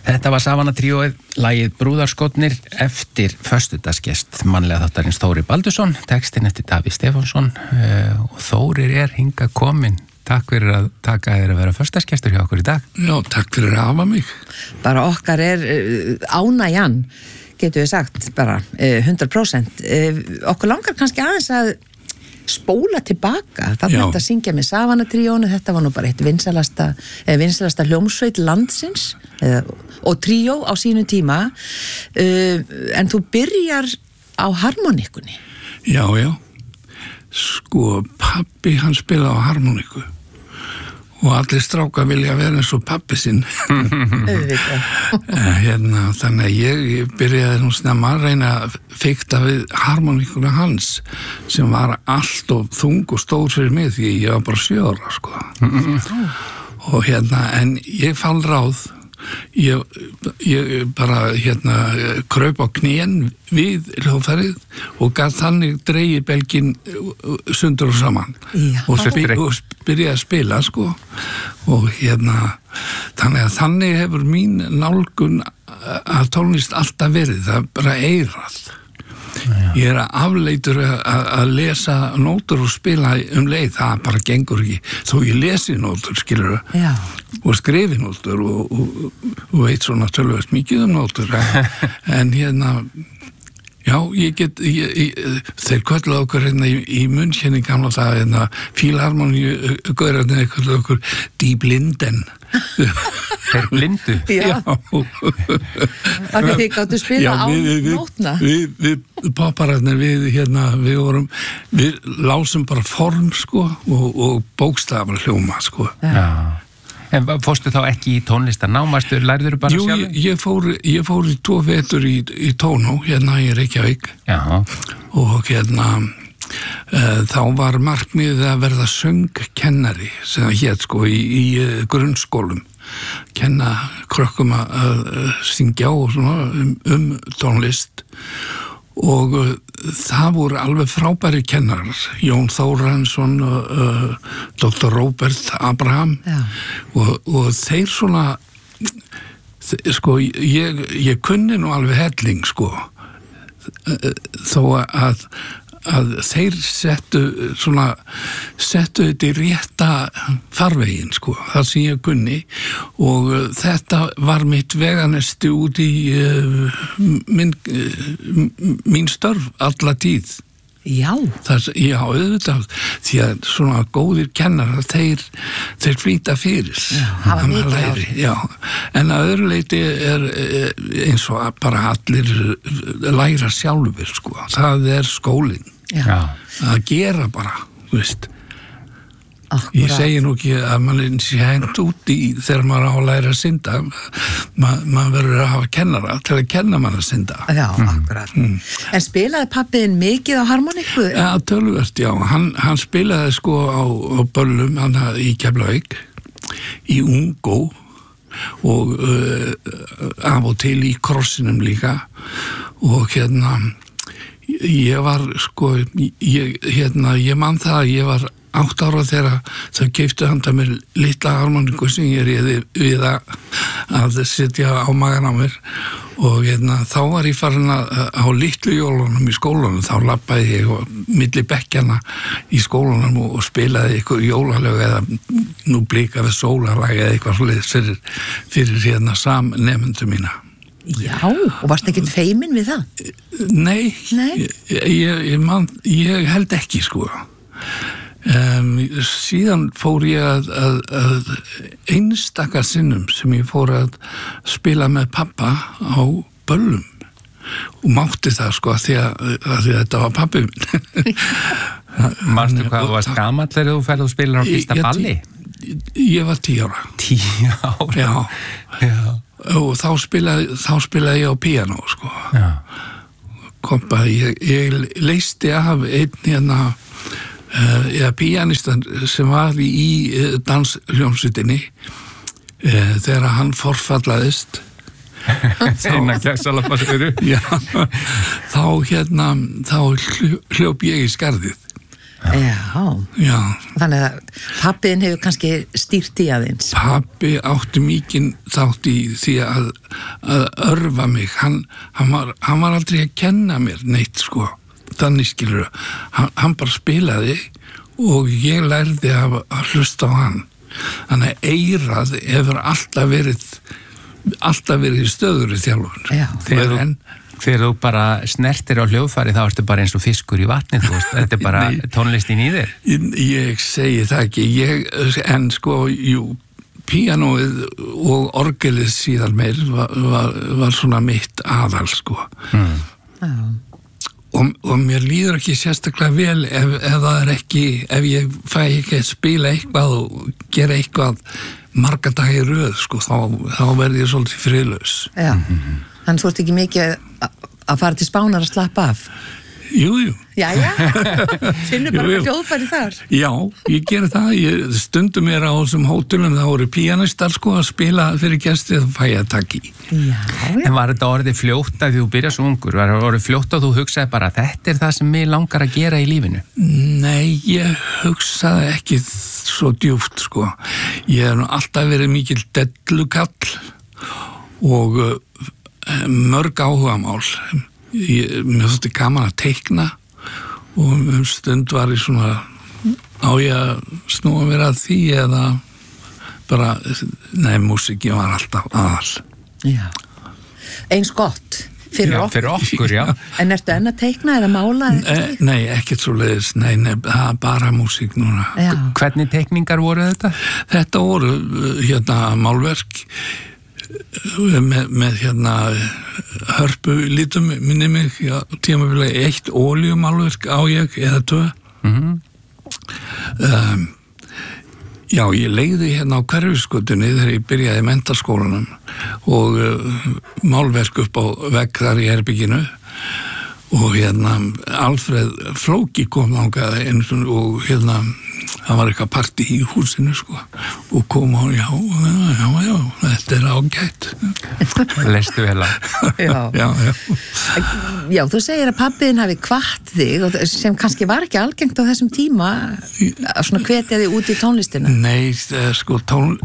Þetta var Savana tríóið, lagið Brúðarskotnir eftir föstudagsgest mannlega þáttarins Þórir Baldursson, textin eftir Davíð Stefánsson og Þórir hingað kominn. Takk fyrir að taka þér að vera föstudagsgestur hjá okkur í dag. Já, takk fyrir að hafa mig. Bara okkar ánægjan, getur við sagt, bara 100%. Okkur langar kannski aðeins að spóla tilbaka. Þannig að syngja með Savana tríónu, þetta var nú bara eitt vinsalasta hljómsveit landsins og tríó á sínum tíma. En þú byrjar á harmonikunni. Já. Sko, pabbi hann spilaði á harmoniku og allir strákar vilja vera eins og pabbi sinn. Þannig að ég byrjaði nú snemma að reyna að fikta við harmoníkuna hans sem var allt og þung og stór fyrir mig því ég var bara 7 ára, sko. Og en ég fann ráð. Ég bara kraup á knén við hljóðfærið og gat þannig dregið belginn sundur og saman og byrjaði að spila, sko. Og þannig hefur mín nálgun að tónlist alltaf verið, það er bara eyrað. Ég að afleitur að lesa nótur og spila leið, það bara gengur ekki. Þó ég lesi nótur, skilur og skrifi nótur og veit svona tölvöld mikið nótur. En já, þeir kölluðu okkur í München í gamla dag, fílharmoníu gaurarnir kölluðu okkur Die Blinden. Þeir blindu? Já. Þannig að þið gáttu spila á nótna? Við poppararnir, við lásum bara form, sko, og bókstafar hljóma, sko. Já. En fórstu þá ekki í tónlistarnám? Lærður þú bara sjálf? Jú, ég fór í 2 vetur í Tónó, í Reykjavík. Já. Og þá var markmiðið að verða söngkennari sem það hét, sko, í grunnskólum. Kenna krökkum að syngja og svona tónlist. Og það voru alveg frábæri kennarar, Jón Þórarinsson, Dr. Robert Abraham. Og þeir svona, sko, ég kunni nú alveg helling, sko, þó að þeir settu þetta í rétta farvegin, sko, það sem ég kunni, og þetta var mitt veganesti út í mín störf alla tíð. Já. Já, auðvitað, því að svona góðir kennarar, þeir flýta fyrir. Hafa mikið áhrif. Já, en að öðru leyti eins og bara allir læra sjálfur, sko. Það skólinn. Já. Að gera bara, veist. Akkurat. Ég segi nú ekki að mann sé hengt út í þegar maður á að læra að synda. Maður verður að hafa kennara til að kenna mann að synda. Já, akkurat. En spilaði pabbiðin mikið á harmoniku? Ja, töluvert, já. Hann spilaði, sko, á böllum, hann í Keflavík, í Ungó og af og til í Krossinum líka. Og ég var, sko, ég man það að ég var 8 ára þegar þau keyptu handa mér litla harmoniku sem ég réði við að setja á magan á mér og þá var ég farin á litlu jólunum í skólanum, þá labbaði ég milli bekkjana í skólanum og spilaði eitthvað jólalög eða nú blikaði sólarlag eða eitthvað svoleiðis fyrir samnemendum mína. Já, og varst ekkert feimin við það? Nei. Ég held ekki, sko. Síðan fór ég að einstaka sinnum sem ég fór að spila með pappa á böllum og mátti það, sko, því að þetta var pabbi minn. Manstu hvað þú varst gamall þegar þú ferð og spilar á fyrsta balli? Ég var 10 ára. 10 ára? Já. Og þá spilaði ég á píanó, sko. Já. Ég leysti af einn píanistan sem var í danshljómsveitinni þegar hann forfallaðist. Þá hljóp ég í skarðið. Já. Þannig að pappiðin hefur kannski stýrt í aðeins. Pappi átti mikinn þátt í því að örfa mig. Hann var aldrei að kenna mér neitt, sko. Þannig skilur hann bara spilaði og ég lærði að hlusta á hann. Þannig að eyrað hefur alltaf verið stöður í þjálfun. Þegar þú bara snertir á hljóðfæri þá ertu bara eins og fiskur í vatni, þú veist, þetta er bara tónlistin í þér. Ég segi það ekki, en sko, píanóið og orgelið síðan meir var svona mitt aðal, sko. Og mér líður ekki sérstaklega vel ef það er ekki, ef ég fæ ekki að spila eitthvað og gera eitthvað marga daga í röð, sko, þá verð ég svolítið friðlaus. Já, þannig þú ert ekki mikið að fara til Spánar að slappa af? Jú. Jæja, finnur bara hljóðfæri þar. Já, ég ger það, ég stundum mér á þessum hótelum, það voru píanistar, sko, að spila fyrir gesti, þá fæ ég að taka í. Já. En var þetta orðið fljótt að því þú byrjar svo ungur? Var þetta orðið fljótt að þú hugsaði bara þetta er það sem mig langar að gera í lífinu? Nei, ég hugsaði ekki svo djúpt, sko. Ég hef alltaf verið mikil dellukall og mörg áhugamál. Mér þótti gaman að teikna og stund var ég svona á ég að snúa mér að því eða bara, músíkin var alltaf aðal. Já. Eins gott fyrir okkur. Fyrir okkur, já. En ertu enn að teikna eða mála? Nei, ekkert svo leiðis, það er bara músík núna. Já. Hvernig teikningar voru þetta? Þetta voru málverk með hörpu lítum minni mig, tímabilið 1 olíumálverk á ég eða 2. Já, ég leigði á Hverfisgötunni þegar ég byrjaði í menntaskólanum og málverk upp á vegg þar í herbygginu og Alfreð Flóki kom þangað og það var eitthvað partí í húsinu, sko, og kom og já, þetta er ágætt. Leistu vel á. Já. Já, þú segir að pabbiðin hafi hvatt þig sem kannski var ekki algengt á þessum tíma að svona hvetja þig út í tónlistina. Nei, sko,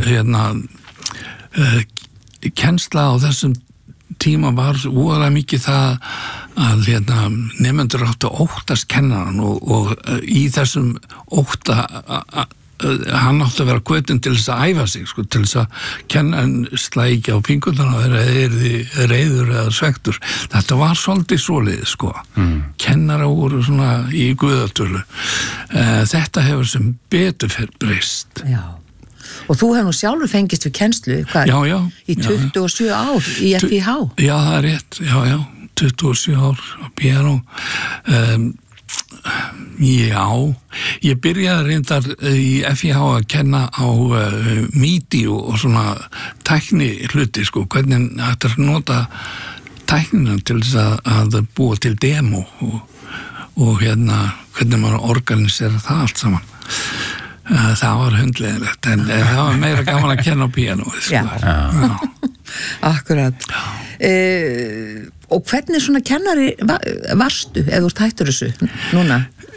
kennsla á þessum tíma var voðalega mikið það að nemendur áttu að óttast kennaran og í þessum ótta hann átti að vera hvetinn til þess að æfa sig, sko, til þess að kennaran slægi ekki á fingurna þegar það er reiður eða svektur. Þetta var svolítið svoleiðið, sko. Kennara voru svona í guðatölu. Þetta hefur sem betur breyst. Já. Og þú hefur nú sjálfur fengist við kennslu, hvað? Já. Í 27 ár í FIH? Já, það er rétt, já. 27 ár á piano. Já, ég byrjaði reyndar í FIH að kenna á MIDI og svona tækni hluti, sko, hvernig þetta er að nota tæknina til þess að búa til demo og hvernig maður organisera það allt saman. Það var hundlegilegt, en það var meira gaman að kenna á píanóið, sko. Já. Akkurat. Og hvernig svona kennari varstu ef þú ert hættur þessu núna?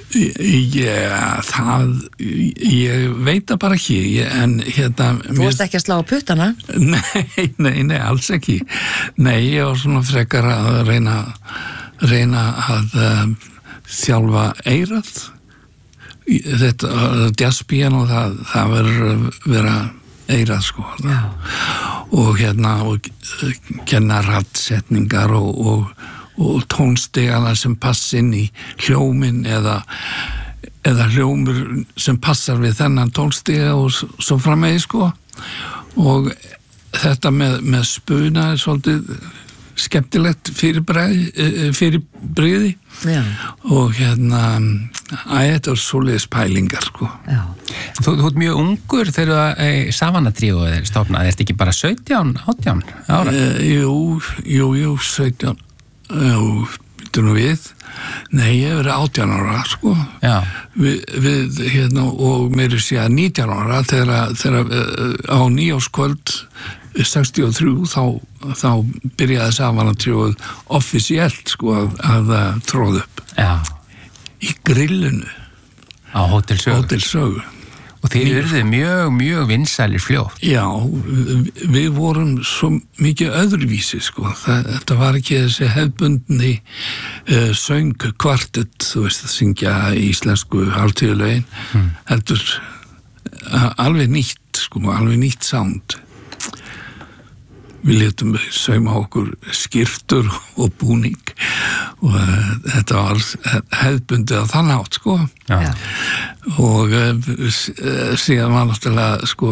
Ég veit það bara ekki, en Þú varst ekki að slá á puttana? Nei, alls ekki. Nei, ég var svona frekar að reyna að þjálfa eyrað. Þetta jazzpiano, það verður vera eyrað, sko. Já. Og og kenna raddsetningar og tónstigana sem passa inn í hljóminn eða hljómur sem passar við þennan tónstiga og svo framvegis, sko. Og þetta með spuna er svolítið skemmtilegt fyrirbrigði. Já. Og þetta er svoleiðis pælingar, sko. Já. Þú ert mjög ungur þegar Savana Tríó er stofnað, ertu ekki bara 17, 18 ára? Jú, 17. Býttu nú við. Nei, ég hef verið 18 ára, sko. Já. Við og mér sé að 19 ára þegar á nýjáskvöld 63 þá byrjaði Savana Tríóð offisíelt, sko, að tróða upp. Já. Í grillinu Á Hótel Sögu. Hótel Sögu. Og þið urðu mjög vinsælir fljótt. Já, við vorum svo mikið öðruvísi, sko. Þetta var ekki þessi hefðbundni söngkvartett, þú veist, að syngja íslensku hátíðalögin, heldur alveg nýtt, sko, alveg nýtt sound. Við létum sauma okkur skyrtur og búning og þetta var hefðbundið á þann hátt, sko. Já. Og síðan var náttúrulega, sko,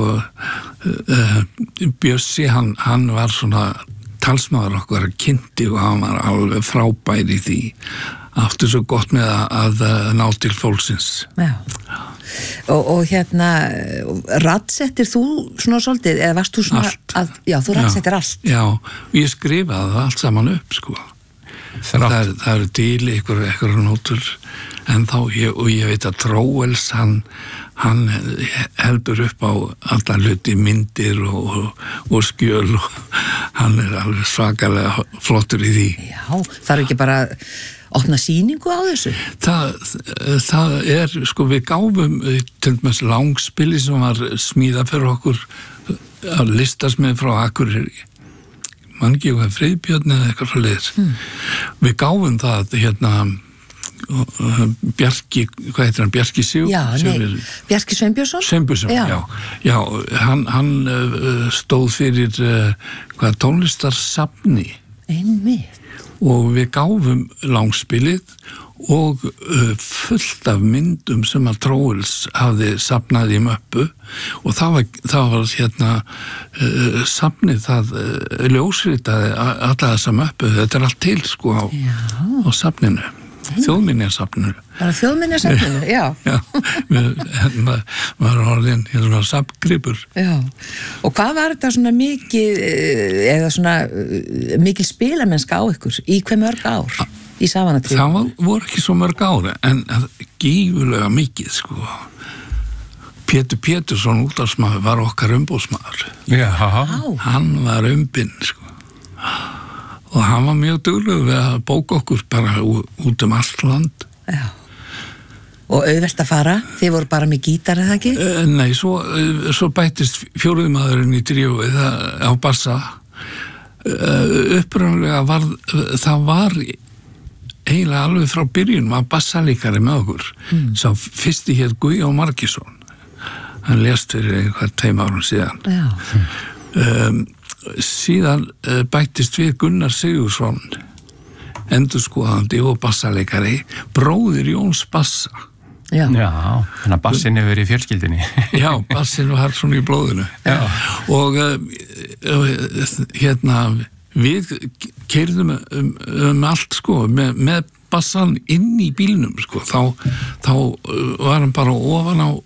Bjössi, hann var svona talsmaður okkar kynnti og hann var alveg frábær í því. Aftur svo gott með að ná til fólksins. Já. Og hérna, raddsettir þú svona svolítið, eða varst þú svona allt. Já, þú raddsettir allt. Já, ég skrifaði það allt saman upp, sko. Það eru til einhverjar nótur en þá, og ég veit að Tróels, hann heldur upp á alla hluti, myndir og skjöl og hann alveg svakalega flottur í því. Já, það ekki bara opna sýningu á þessu? Það sko, við gáfum til dæmis langspili sem var smíðað fyrir okkur að listasmið frá Akureyri. Man ekki hvað Friðbjörn eða eitthvað svo leiðis. Við gáfum það Bjarki, hvað heitir hann? Bjarki Sigur? Já, Bjarki Sveinbjörnsson? Sveinbjörnsson, já. Hann stóð fyrir tónlistarsafni. Einmitt. Og við gáfum langspilið og fullt af myndum sem að Tróels hafði safnað í möppu og það var safnið, það ljósritaði alla þessa möppu, þetta allt til, sko, á safninu. Þjóðminjasafninu. Það er Þjóðminjasafninu, já. Já, maður orðin safngripur. Já, og hvað var þetta svona mikið, eða svona mikil spilamennska á ykkur, í hve mörg ár í Savanatrió? Það voru ekki svo mörg ár, en gífurlega mikið, sko. Pétur Pétursson, útvarpsmaður, var okkar umboðsmaður. Já. Hann var umbinn, sko. Og hann var mjög duglegur við að bóka okkur bara út allt land. Já. Og auðvelt að fara? Þið voru bara með gítar, eða ekki? Nei, svo bættist fjóruðmaðurinn í tríóið á bassa. Upprunlega það var eiginlega alveg frá byrjun var bassalíkari með okkur. Sá fyrsti hér Guðjón Margeirsson. Hann lést fyrir eitthvað 2 árum síðan. Já. Síðan bættist við Gunnar Sigurðsson, endurskoðandi og bassaleikari, bróðir Jóns bassa. Já, þannig að bassin hefur verið í fjölskyldinni. Já, bassin var svona í blóðinu. Já. Og við keyrðum allt, sko, með bassan inn í bílnum, sko. Þá var hann bara ofan á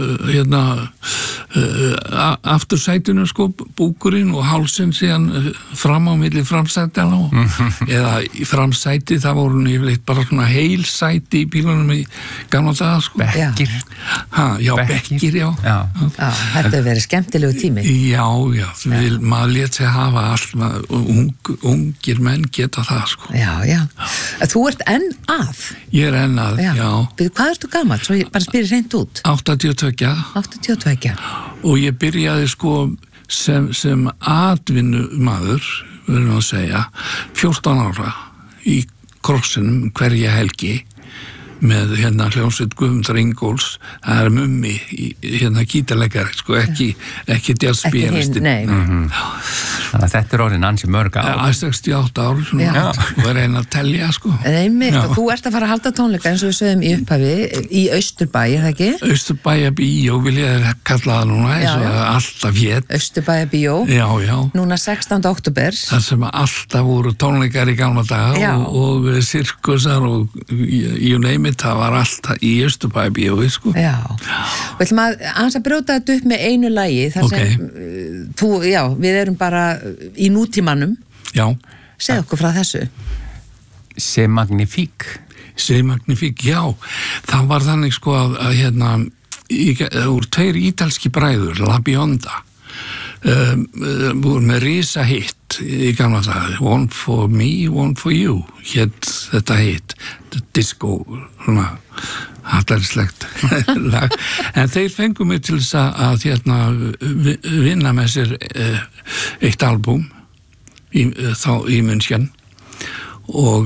aftursætinu, sko, búkurinn og hálsinn síðan fram á milli framsætana eða í framsæti, það voru yfirleitt bara svona heil sæti í bílunum í gamla daga, sko. Bekkir. Bekkir, já. Þetta hefur verið skemmtilegu tími. Já, maður lét sig hafa allt, ungir menn geta það, sko. Já. Þú ert enn að? Ég er enn að, já. Hvað ertu gamall? Svo ég bara spyrir hreint út. 82. Og ég byrjaði, sko, sem atvinnumaður, verðum að segja, 14 ára í Krossinum hverja helgi með hljómsveit Guðmundar Ingóls, það er mummi gítarleikari, sko, ekki jazzpianisti. Þannig að þetta er orðin ansi mörg ár. 68 ár, svona, og er einn að telja, sko. Einmitt, og þú ert að fara að halda tónleika eins og við sögum í upphafi, í Austurbæ, er það ekki? Austurbæjarbíó vil ég kalla það núna, eins og alltaf hét. Austurbæjarbíó. Já. Núna 16. október. Það sem alltaf voru tónleikar í gamla daga og sirkusar og you name it, það var alltaf í Austurbæjarbíó, sko. Já. Við ætlum að brjóta þetta upp með einu lagi, þar sem við erum bara í nútímanum. Já. Segð okkur frá þessu. C'est magnifique, já. Það var þannig, sko, að úr 2 ítalski bræður, La Bionda, voru með risa hitt í gamla daga, One for me, one for you, hét þetta hitt, disco, svona hattarislegt lag, en þeir fengu mig til þess að vinna með sér eitt albúm þá í München og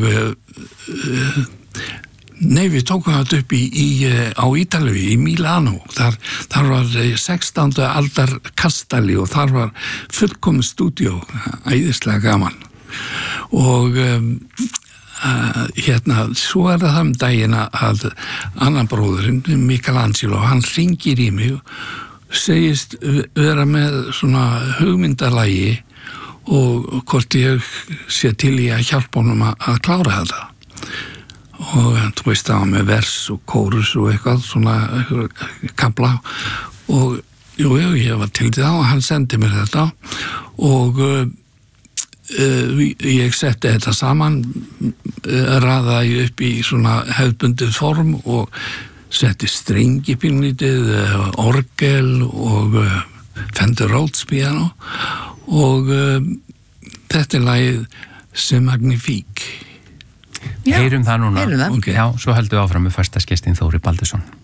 við tókum þetta upp á Ítalíu, í Milano. Þar var 16. aldar kastali og þar var fullkomið stúdíó, æðislega gaman. Og svo það daginn að annan bróðurinn, Michelangelo, hann hringir í mig og segist vera með svona hugmyndalagi og hvort ég sé til í að hjálpa honum að klára þetta. Og þú veist það var með vers og kórus og eitthvað svona kafla og ég var til það og hann sendi mér þetta og ég setti þetta saman, raðaði upp í svona hefðbundið form og setti strengi pínlítið, orgel og Fender Rhodes piano og þetta lagið C'est Magnifique. Heyrum það núna. Heyrum það. Okay. Já, svo höldum við áfram með föstaskestin Þóri Baldursson.